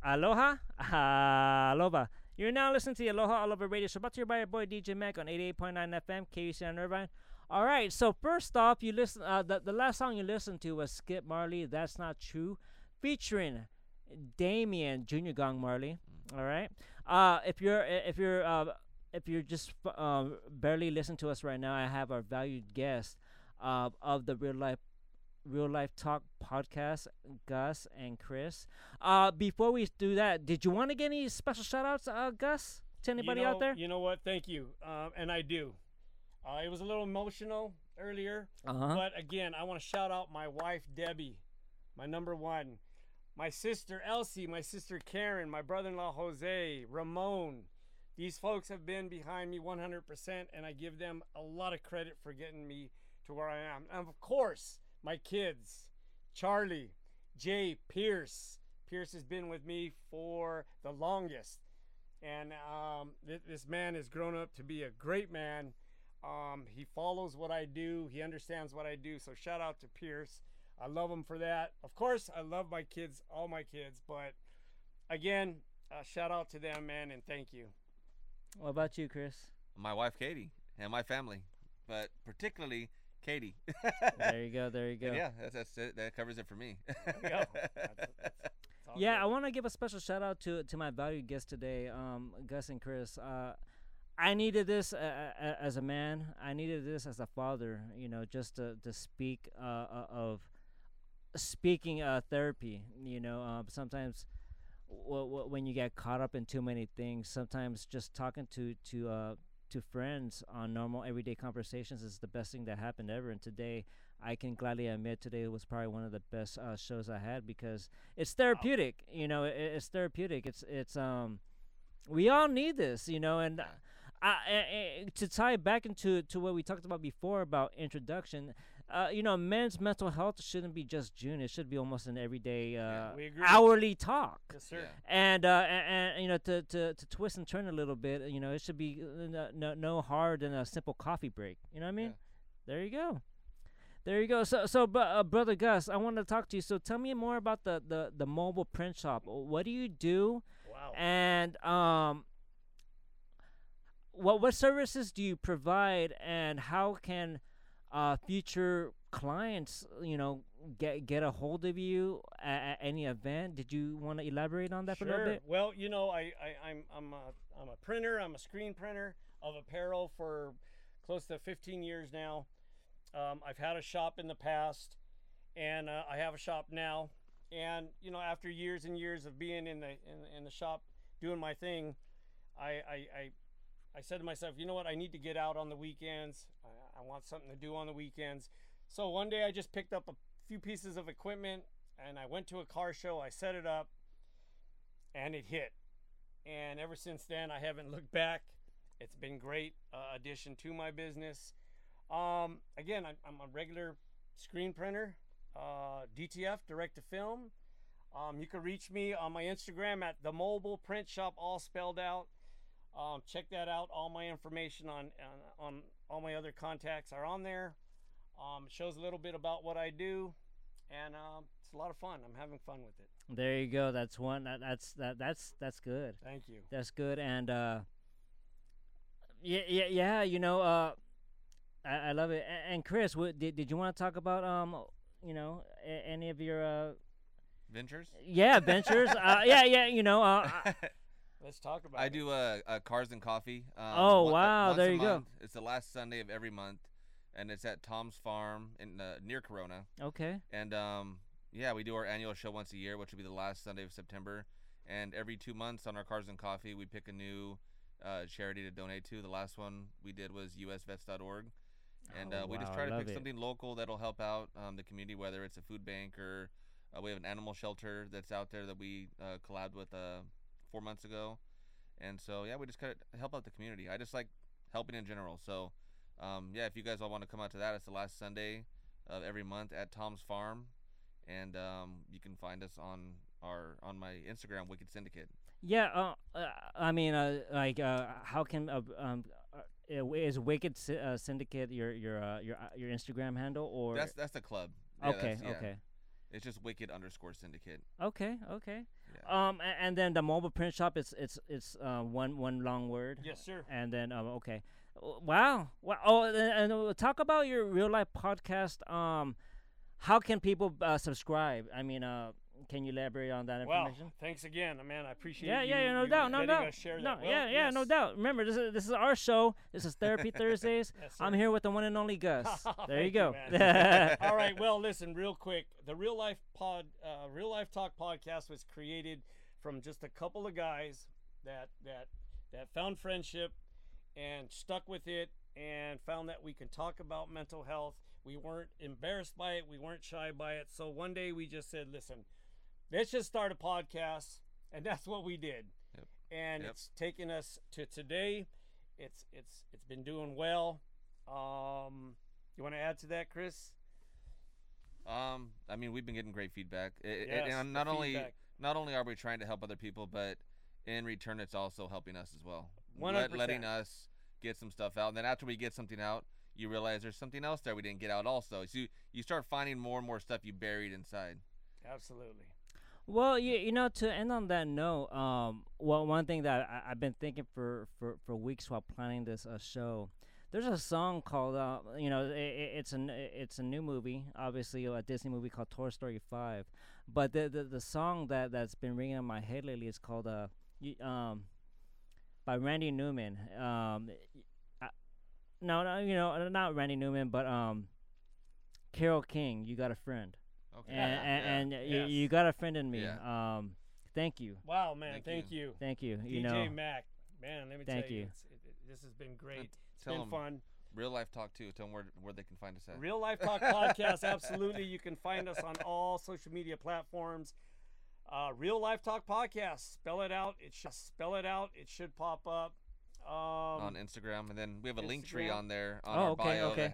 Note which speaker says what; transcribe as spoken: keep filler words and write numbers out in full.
Speaker 1: Aloha, aloha. You're now listening to the Aloha All Over Radio Show, brought to you by your boy D J Mac on eighty-eight point nine F M, K U C on Irvine. All right, so first off, you listen. Uh, the the last song you listened to was Skip Marley, "That's Not True," featuring Damian Junior Gong Marley. All right. Uh, if you're if you're uh, if you're just uh, barely listening to us right now, I have our valued guest uh, of the Real Life Real Life Talk podcast, Gus and Chris. Uh, before we do that, did you want to get any special shout outs, uh, Gus, to anybody
Speaker 2: you know,
Speaker 1: out there?
Speaker 2: You know what? Thank you. Um, and I do. Uh, it was a little emotional earlier,
Speaker 1: Uh-huh.
Speaker 2: but again, I want to shout out my wife, Debbie, my number one, my sister, Elsie, my sister, Karen, my brother-in-law, Jose, Ramon. These folks have been behind me one hundred percent, and I give them a lot of credit for getting me to where I am. And of course, my kids, Charlie, Jay, Pierce. Pierce has been with me for the longest. And um, th- this man has grown up to be a great man. Um, he follows what I do. He understands what I do. So shout out to Pierce. I love him for that. Of course, I love my kids, all my kids. But again, uh, shout out to them, man, and thank you.
Speaker 1: What about you, Chris?
Speaker 3: My wife, Katie, and my family, but particularly Katie.
Speaker 1: There you go. There you go.
Speaker 3: And yeah, that's, that's it. That covers it for me.
Speaker 2: There you go. That's, that's, that's all
Speaker 1: Yeah,
Speaker 2: good.
Speaker 1: I want to give a special shout out to to my valued guests today, um, Gus and Chris. Uh, I needed this uh, uh, as a man. I needed this as a father. You know, just to to speak uh, uh, of speaking uh, therapy. You know, um, sometimes w- w- when you get caught up in too many things, sometimes just talking to to uh, to friends on normal everyday conversations is the best thing that happened ever. And today, I can gladly admit today was probably one of the best uh, shows I had because it's therapeutic. You know, it, it's therapeutic. It's it's um, we all need this. You know, and I, I, I, to tie it back into to what we talked about before about introduction. Uh, you know, men's mental health shouldn't be just June. It should be almost an everyday, uh,
Speaker 2: we agree.
Speaker 1: hourly talk.
Speaker 2: Yes, sir.
Speaker 3: Yeah.
Speaker 1: And, uh, and, and you know, to, to, to twist and turn a little bit, you know, it should be uh, no, no, no hard than a simple coffee break. You know what I mean? There you go. There you go. So, so, but, uh, brother Gus, I want to talk to you. So, tell me more about the, the, the mobile print shop. What do you do?
Speaker 2: Wow.
Speaker 1: And um, what what services do you provide? And how can uh, future clients, you know, get get a hold of you at, at any event? Did you want to elaborate on that
Speaker 2: Sure.
Speaker 1: for a little bit?
Speaker 2: Well, you know, I, I I'm I'm a I'm a printer. I'm a screen printer of apparel for close to fifteen years now. Um, I've had a shop in the past, and uh, I have a shop now. And you know, after years and years of being in the in, in the shop doing my thing, I, I I I said to myself, you know what? I need to get out on the weekends. I, I want something to do on the weekends. So one day I just picked up a few pieces of equipment and I went to a car show. I set it up, and it hit. And ever since then, I haven't looked back. It's been great uh, addition to my business. Um, again, I, I'm a regular screen printer, uh, D T F, direct to film. Um, you can reach me on my Instagram at the Mobile Print Shop, all spelled out. Um, check that out. All my information on, on on all my other contacts are on there. Um, it shows a little bit about what I do, and um, it's a lot of fun. I'm having fun with it.
Speaker 1: There you go. That's one. That, that's that. That's that's good.
Speaker 2: Thank you.
Speaker 1: That's good. And uh, yeah, yeah, yeah. You know, uh, I, I love it. And, and Chris, what, did did you want to talk about um, you know, a, any of your uh,
Speaker 3: Ventures?
Speaker 1: yeah, ventures? uh, yeah, yeah. You know, uh, I-
Speaker 2: Let's talk about
Speaker 3: I
Speaker 2: it.
Speaker 3: do uh, uh, Cars and Coffee. Um,
Speaker 1: Oh,
Speaker 3: one- uh,
Speaker 1: wow,
Speaker 3: once
Speaker 1: there
Speaker 3: a
Speaker 1: you go.
Speaker 3: month. It's the last Sunday of every month, and it's at Tom's Farm in uh, near Corona.
Speaker 1: okay.
Speaker 3: And um, yeah, we do our annual show once a year, which will be the last Sunday of September. And every two months on our Cars and Coffee, we pick a new uh, charity to donate to. The last one we did was U S vets dot org. And
Speaker 1: Oh,
Speaker 3: uh, we just
Speaker 1: wow,
Speaker 3: try
Speaker 1: I
Speaker 3: to
Speaker 1: love
Speaker 3: pick
Speaker 1: it.
Speaker 3: something local that'll help out um, the community, whether it's a food bank or uh, we have an animal shelter that's out there that we uh, collabed with uh, four months ago. And so, yeah, we just kind of help out the community. I just like helping in general. So, um, yeah, if you guys all want to come out to that, it's the last Sunday of every month at Tom's Farm. And um, you can find us on our on my Instagram, Wicked Syndicate.
Speaker 1: Yeah. Uh, uh, I mean, uh, like, uh, how can uh, um, uh, is Wicked Sy- uh, Syndicate your your uh, your uh, your Instagram handle or?
Speaker 3: That's that's the club. Yeah,
Speaker 1: okay.
Speaker 3: that's- yeah.
Speaker 1: Okay.
Speaker 3: It's just Wicked underscore Syndicate.
Speaker 1: Okay. Okay.
Speaker 3: Yeah.
Speaker 1: Um, a- and then the mobile print shop, it's it's it's uh, one one long word.
Speaker 2: Yes, sir.
Speaker 1: And then um, okay, W- wow, wow. Oh, and, and uh, talk about your real life podcast. Um, how can people uh, subscribe? I mean, uh, can you elaborate on that
Speaker 2: Well,
Speaker 1: information?
Speaker 2: thanks again, man. I appreciate
Speaker 1: Yeah,
Speaker 2: you.
Speaker 1: yeah, yeah, no
Speaker 2: you
Speaker 1: doubt, no
Speaker 2: letting
Speaker 1: doubt.
Speaker 2: us share
Speaker 1: No,
Speaker 2: that. Well,
Speaker 1: yeah, yeah, no
Speaker 2: yes.
Speaker 1: doubt. Remember, this is this is our show. This is Therapy Thursdays.
Speaker 2: Yes,
Speaker 1: I'm
Speaker 2: sir.
Speaker 1: here with the one and only Gus. There you
Speaker 2: Thank
Speaker 1: go.
Speaker 2: man. All right. Well, listen, real quick. The Real Life Pod, uh, Real Life Talk podcast was created from just a couple of guys that that that found friendship and stuck with it and found that we can talk about mental health. We weren't embarrassed by it. We weren't shy by it. So one day we just said, listen, let's just start a podcast, and that's what we did.
Speaker 3: Yep.
Speaker 2: And
Speaker 3: Yep.
Speaker 2: it's taken us to today. It's it's it's been doing well. Um, you want to add to that, Chris?
Speaker 3: Um, I mean, we've been getting great feedback. I- I-
Speaker 2: Yes,
Speaker 3: and
Speaker 2: the
Speaker 3: not only
Speaker 2: feedback.
Speaker 3: not only are we trying to help other people, but in return, it's also helping us as well.
Speaker 2: one
Speaker 3: Let-
Speaker 2: hundred
Speaker 3: letting
Speaker 2: percent.
Speaker 3: us get some stuff out, and then after we get something out, you realize there's something else there we didn't get out also. So you you start finding more and more stuff you buried inside.
Speaker 2: Absolutely.
Speaker 1: Well, you, you know, to end on that note, um, well, one thing that I, I've been thinking for, for, for weeks while planning this uh, show, there's a song called, uh, you know, it, it's a it's a new movie, obviously a Disney movie called Toy Story five, but the the, the song that that's been ringing in my head lately is called uh, y- um, by Randy Newman. Um, I, no, no, you know, not Randy Newman, but um, Carole King. You Got a Friend.
Speaker 3: Okay.
Speaker 1: And,
Speaker 3: Yeah.
Speaker 1: and, and you,
Speaker 2: Yes.
Speaker 1: you got a friend in me.
Speaker 3: Yeah.
Speaker 1: Um, thank you,
Speaker 2: Wow, man. Thank,
Speaker 3: Thank
Speaker 2: you.
Speaker 1: thank you.
Speaker 2: D
Speaker 1: You
Speaker 2: J
Speaker 1: know,
Speaker 2: Mac. Man, let me
Speaker 1: Thank
Speaker 2: tell you,
Speaker 1: you.
Speaker 2: It's, it, it- this has been great. It's
Speaker 3: Tell
Speaker 2: been
Speaker 3: 'em
Speaker 2: fun.
Speaker 3: Real life talk too. Tell them where where they can find us at.
Speaker 2: Real Life Talk Podcast, absolutely. You can find us on all social media platforms. Uh, Real Life Talk Podcast. Spell it out. It should spell it out. It should pop up. Um,
Speaker 3: on Instagram, and then we have a link tree
Speaker 2: Instagram.
Speaker 3: on there on
Speaker 1: Oh,
Speaker 3: our
Speaker 1: okay,
Speaker 3: bio
Speaker 1: okay.